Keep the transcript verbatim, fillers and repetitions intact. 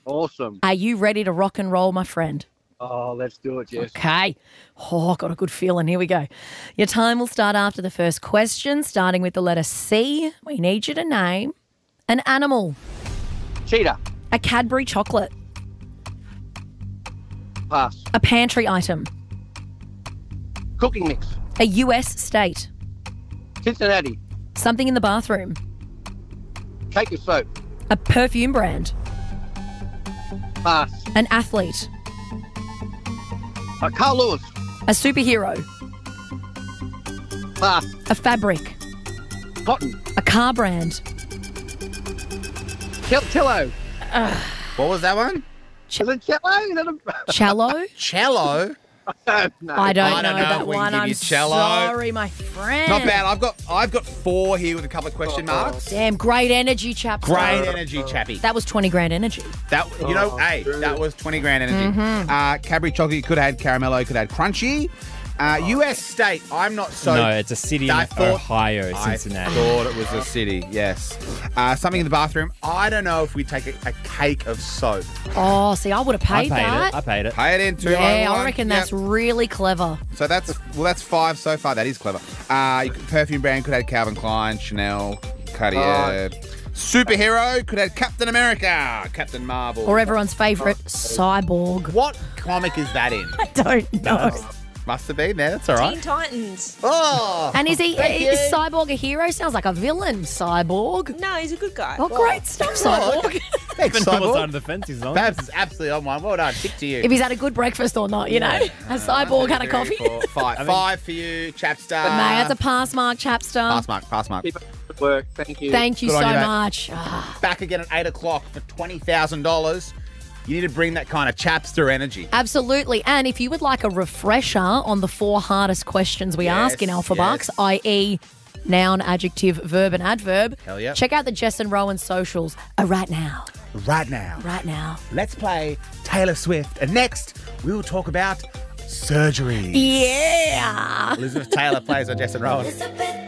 Awesome. Are you ready to rock and roll, my friend? Oh, let's do it, Jess. Okay. Oh, got a good feeling. Here we go. Your time will start after the first question, starting with the letter C. We need you to name an animal, Cheetah. a Cadbury chocolate, Pass. a pantry item, Cooking mix. a U S state, Cincinnati. something in the bathroom, Cake of soap. a perfume brand, Pass. an athlete, Uh, Carl Lewis. a superhero, Pass. a fabric, Cotton. a car brand, Chel- cello. What was that one? Is it cello? Is that a... cello. Cello. no. I don't, I don't know know that if we can one. give I'm you cello. sorry, my friend. Not bad. I've got I've got four here with a couple of question marks. Damn, great energy, chaps. Great energy, chappy. That was twenty grand energy. That you know, Oh, hey, true. that was twenty grand energy. Mm-hmm. Uh, Cadbury chocolate could have had caramello, could have had crunchy. Uh, U S state. I'm not so. no, it's a city in I thought- Ohio, I Cincinnati. thought it was a city. Yes. Uh, something in the bathroom. I don't know if we take a, a cake of soap. Oh, see, I would have I paid, paid that. it. I paid it. Pay it in two. yeah, one. I reckon Yep. that's really clever. So that's well, that's five so far. That is clever. Uh, you could- perfume brand could have Calvin Klein, Chanel, Cartier. Superhero could have Captain America, Captain Marvel. Or everyone's favourite, Cyborg. What comic is that in? I don't know. Must have been there. That's all Teen right. Titans. Oh, And is he Thank is you. Cyborg a hero? Sounds like a villain, Cyborg. No, he's a good guy. Oh, great stuff, Cyborg. thanks, Even on the side Cyborg. of the fence he's on. Babs is absolutely on one. Well done. Tick to you. if he's had a good breakfast or not, you know. Has Cyborg had a Three, coffee? four, five. Five for you, Chapstar. Mate, that's a pass mark, Chapstar. pass mark. Pass mark. Keep up the good work. Thank you. Thank you Good on so you, mate. much. Ah, Back again at eight o'clock for twenty thousand dollars. You need to bring that kind of Chapster energy. absolutely. And if you would like a refresher on the four hardest questions we Yes, ask in Alpha yes. Bucks, that is noun, adjective, verb, and adverb, Hell yeah. check out the Jess and Rowan socials uh, right now. Right now. Right now. Let's play Taylor Swift. And next, we will talk about surgery. Yeah. Elizabeth Taylor plays on Jess and Rowan.